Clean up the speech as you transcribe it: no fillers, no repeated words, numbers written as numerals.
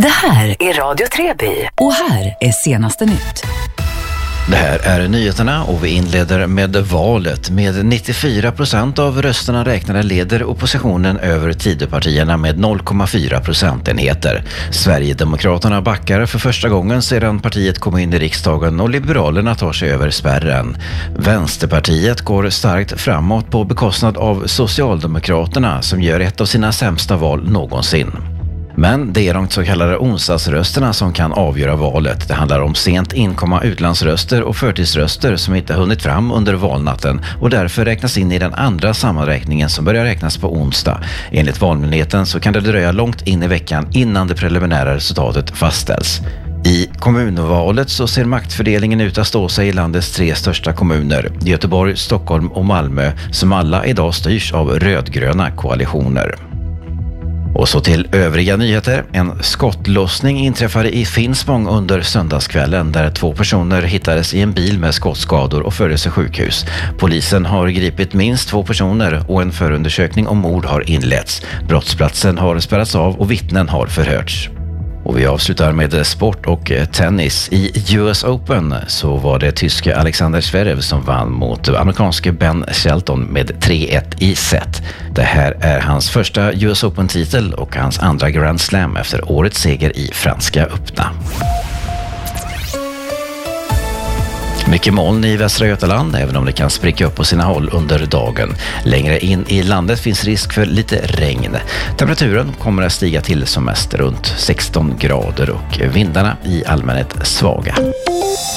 Det här är Radio Treby och här är senaste nytt. Det här är nyheterna och vi inleder med valet. Med 94% av rösterna räknade leder oppositionen över Tidöpartierna med 0,4 procentenheter. Sverigedemokraterna backar för första gången sedan partiet kom in i riksdagen och Liberalerna tar sig över spärren. Vänsterpartiet går starkt framåt på bekostnad av Socialdemokraterna som gör ett av sina sämsta val någonsin. Men det är de så kallade onsdagsrösterna som kan avgöra valet. Det handlar om sent inkomma utlandsröster och förtidsröster som inte hunnit fram under valnatten och därför räknas in i den andra sammanräkningen som börjar räknas på onsdag. Enligt Valmyndigheten så kan det dröja långt in i veckan innan det preliminära resultatet fastställs. I kommunvalet så ser maktfördelningen ut att stå sig i landets 3 största kommuner, Göteborg, Stockholm och Malmö, som alla idag styrs av rödgröna koalitioner. Och så till övriga nyheter. En skottlossning inträffade i Finspång under söndagskvällen där 2 personer hittades i en bil med skottskador och fördes till sjukhus. Polisen har gripit minst 2 personer och en förundersökning om mord har inletts. Brottsplatsen har spärrats av och vittnen har förhörts. Och vi avslutar med sport och tennis. I US Open så var det tyske Alexander Zverev som vann mot amerikanske Ben Shelton med 3-1 i set. Det här är hans första US Open-titel och hans andra Grand Slam efter årets seger i Franska öppna. Mycket moln i Västra Götaland, även om det kan spricka upp på sina håll under dagen. Längre in i landet finns risk för lite regn. Temperaturen kommer att stiga till som mest runt 16 grader och vindarna i allmänhet svaga.